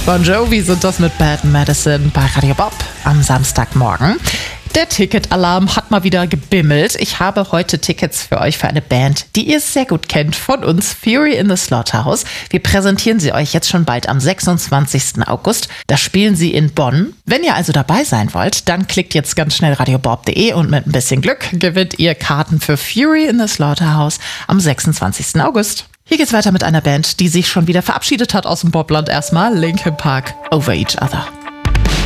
Bon Jovi sind das mit Bad Medicine bei Radio Bob am Samstagmorgen. Der Ticketalarm hat mal wieder gebimmelt. Ich habe heute Tickets für euch für eine Band, die ihr sehr gut kennt von uns, Fury in the Slaughterhouse. Wir präsentieren sie euch jetzt schon bald am 26. August. Da spielen sie in Bonn. Wenn ihr also dabei sein wollt, dann klickt jetzt ganz schnell radiobob.de und mit ein bisschen Glück gewinnt ihr Karten für Fury in the Slaughterhouse am 26. August. Hier geht's weiter mit einer Band, die sich schon wieder verabschiedet hat aus dem Bobland erstmal. Linkin Park, Over Each Other.